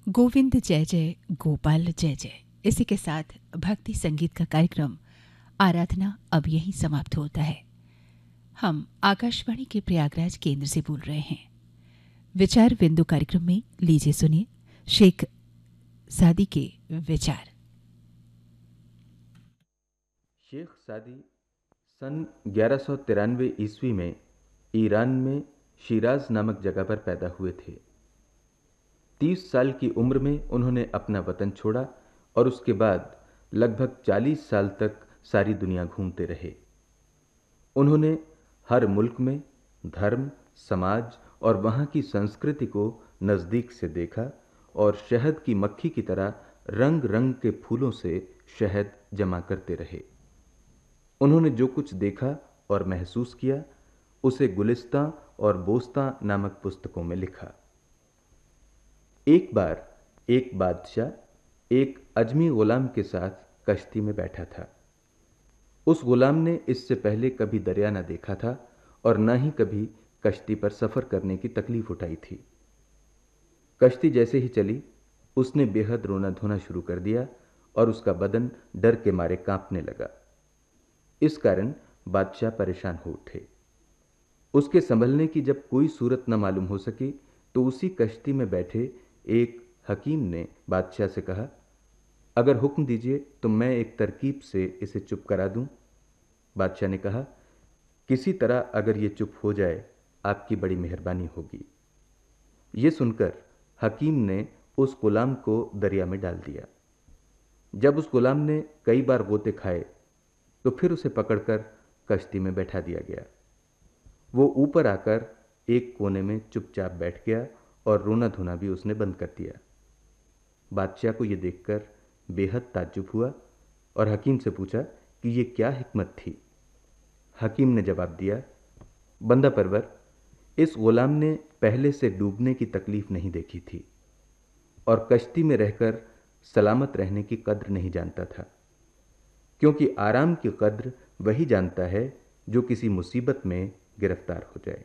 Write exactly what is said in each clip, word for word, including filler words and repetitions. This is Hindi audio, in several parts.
गोविंद जय जय गोपाल जय जय। इसी के साथ भक्ति संगीत का कार्यक्रम आराधना अब यहीं समाप्त होता है। हम आकाशवाणी के प्रयागराज केंद्र से बोल रहे हैं। विचार बिंदु कार्यक्रम में लीजिए सुनिए शेख सादी के विचार। शेख सादी सन ग्यारह सौ तिरानवे ईस्वी में ईरान में शिराज नामक जगह पर पैदा हुए थे। तीस साल की उम्र में उन्होंने अपना वतन छोड़ा और उसके बाद लगभग चालीस साल तक सारी दुनिया घूमते रहे। उन्होंने हर मुल्क में धर्म, समाज और वहाँ की संस्कृति को नज़दीक से देखा और शहद की मक्खी की तरह रंग रंग के फूलों से शहद जमा करते रहे। उन्होंने जो कुछ देखा और महसूस किया उसे गुलिस्तां और बोस्तां नामक पुस्तकों में लिखा। एक बार एक बादशाह एक अजमी गुलाम के साथ कश्ती में बैठा था। उस गुलाम ने इससे पहले कभी दरिया न देखा था और न ही कभी कश्ती पर सफर करने की तकलीफ उठाई थी। कश्ती जैसे ही चली उसने बेहद रोना धोना शुरू कर दिया और उसका बदन डर के मारे कांपने लगा। इस कारण बादशाह परेशान हो उठे। उसके संभलने की जब कोई सूरत न मालूम हो सकी तो उसी कश्ती में बैठे एक हकीम ने बादशाह से कहा, अगर हुक्म दीजिए तो मैं एक तरकीब से इसे चुप करा दूं। बादशाह ने कहा, किसी तरह अगर ये चुप हो जाए आपकी बड़ी मेहरबानी होगी। ये सुनकर हकीम ने उस गुलाम को दरिया में डाल दिया। जब उस गुलाम ने कई बार गोते खाए तो फिर उसे पकड़कर कश्ती में बैठा दिया गया। वो ऊपर आकर एक कोने में चुपचाप बैठ गया और रोना धोना भी उसने बंद कर दिया। बादशाह को यह देखकर बेहद ताज्जुब हुआ और हकीम से पूछा कि यह क्या हिकमत थी। हकीम ने जवाब दिया, बंदा परवर, इस गुलाम ने पहले से डूबने की तकलीफ नहीं देखी थी और कश्ती में रहकर सलामत रहने की कद्र नहीं जानता था, क्योंकि आराम की कद्र वही जानता है जो किसी मुसीबत में गिरफ्तार हो जाए।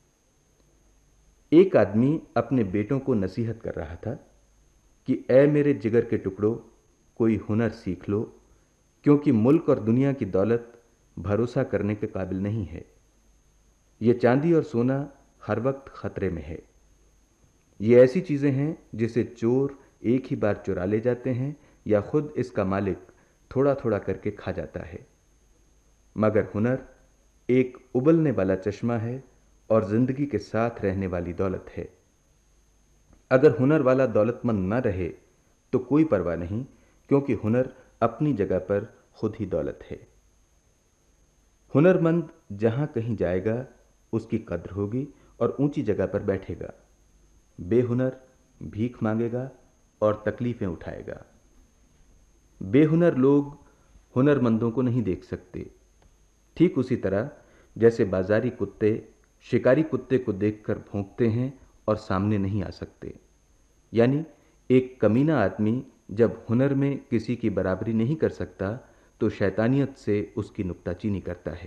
एक आदमी अपने बेटों को नसीहत कर रहा था कि ऐ मेरे जिगर के टुकड़ों, कोई हुनर सीख लो, क्योंकि मुल्क और दुनिया की दौलत भरोसा करने के काबिल नहीं है। ये चांदी और सोना हर वक्त खतरे में है। ये ऐसी चीजें हैं जिसे चोर एक ही बार चुरा ले जाते हैं या खुद इसका मालिक थोड़ा थोड़ा करके खा जाता है। मगर हुनर एक उबलने वाला चश्मा है और जिंदगी के साथ रहने वाली दौलत है। अगर हुनर वाला दौलतमंद न रहे तो कोई परवाह नहीं, क्योंकि हुनर अपनी जगह पर खुद ही दौलत है। हुनरमंद जहां कहीं जाएगा उसकी कद्र होगी और ऊंची जगह पर बैठेगा। बेहुनर भीख मांगेगा और तकलीफें उठाएगा। बेहुनर लोग हुनरमंदों को नहीं देख सकते। ठीक उसी तरह जैसे बाजारी कुत्ते शिकारी कुत्ते को देखकर भौंकते हैं और सामने नहीं आ सकते। यानी एक कमीना आदमी जब हुनर में किसी की बराबरी नहीं कर सकता तो शैतानियत से उसकी नुक्ताचीनी करता है।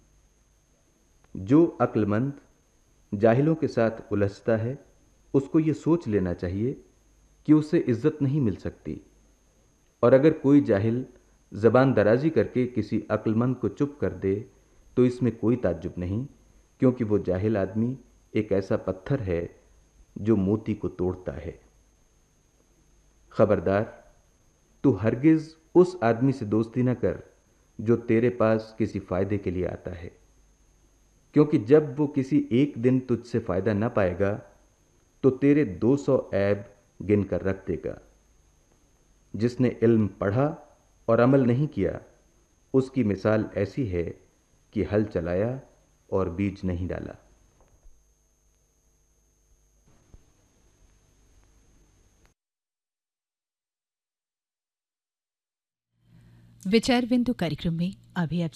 जो अक्लमंद जाहिलों के साथ उलझता है उसको ये सोच लेना चाहिए कि उसे इज्जत नहीं मिल सकती, और अगर कोई जाहिल जबान दराजी करके किसी अक्लमंद को चुप कर दे तो इसमें कोई ताज्जुब नहीं, क्योंकि वो जाहिल आदमी एक ऐसा पत्थर है जो मोती को तोड़ता है। खबरदार, तू हरगिज उस आदमी से दोस्ती न कर जो तेरे पास किसी फायदे के लिए आता है, क्योंकि जब वो किसी एक दिन तुझसे फायदा न पाएगा तो तेरे दो सौ ऐब गिन कर रख देगा। जिसने इल्म पढ़ा और अमल नहीं किया उसकी मिसाल ऐसी है कि हल चलाया और बीज नहीं डाला। विचार बिंदु कार्यक्रम में अभी आप